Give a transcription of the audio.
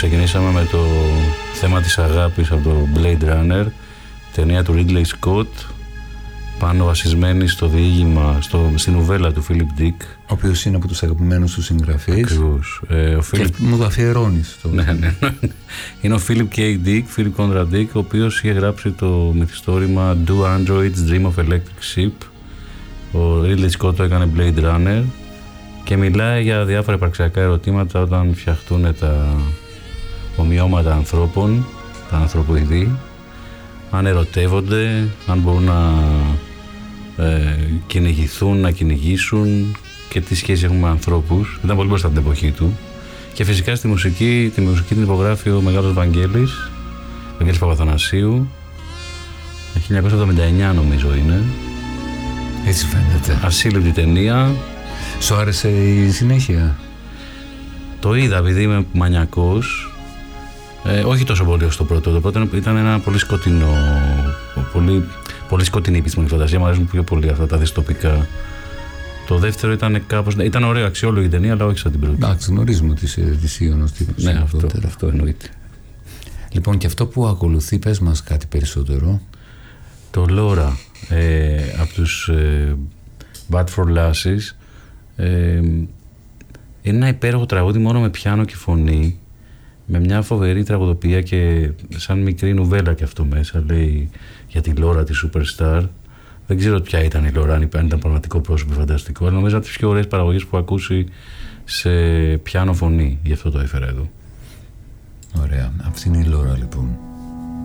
ξεκινήσαμε με το θέμα της αγάπης από το Blade Runner, ταινία του Ridley Scott, πάνω βασισμένη στο διήγημα, στην νουβέλα του Philip Dick, ο οποίος είναι από τους αγαπημένους του συγγραφείς. Ακριβώς. Και μου το αφιερώνεις. Ναι. Είναι ο Philip K. Dick, Philip Conrad Dick, ο οποίος είχε γράψει το μυθιστόρημα Do Androids Dream of Electric Sheep. Ο Ridley Scott το έκανε Blade Runner και μιλάει για διάφορα υπαρξιακά ερωτήματα όταν φτιαχτούν τα ομοιώματα ανθρώπων, τα ανθρωποειδή, αν ερωτεύονται, αν μπορούν να κυνηγηθούν, να κυνηγήσουν και τι σχέση έχουμε με ανθρώπους. Ήταν πολύ μπροστά την εποχή του. Και φυσικά τη μουσική την υπογράφει ο μεγάλος Βαγγέλης Παπαθανασίου, 1979 νομίζω είναι. Έτσι φαίνεται. Ασύλληπτη ταινία. Σου άρεσε η συνέχεια? Το είδα επειδή είμαι μανιακός. Όχι τόσο πολύ ως το πρώτο. Το πρώτο ήταν ένα πολύ σκοτεινό, πολύ σκοτεινή επιστημονική φαντασία. Μου αρέσουν πιο πολύ αυτά τα δυστοπικά. Το δεύτερο ήταν ωραίο, αξιόλογη ταινία, αλλά όχι σαν την πρώτη. Εντάξει, γνωρίζουμε ότι είσαι δυσίωνος τύπος. Ναι, αυτό εννοείται. Λοιπόν, και αυτό που ακολουθεί, πες μας κάτι περισσότερο. Το Laura, από τους Bad for Lasses, είναι ένα υπέροχο τραγούδι μόνο με πιάνο και φωνή, με μια φοβερή τραγουδοποιία και σαν μικρή νουβέλα και αυτό μέσα, λέει για τη Laura, τη Superstar. Δεν ξέρω ποια ήταν η Laura, αν ήταν πραγματικό πρόσωπο φανταστικό, αλλά νομίζω από τις πιο ωραίες παραγωγές που έχω ακούσει σε πιάνο φωνή, γι' αυτό το έφερα εδώ. Ωραία, αυτή είναι η Laura λοιπόν.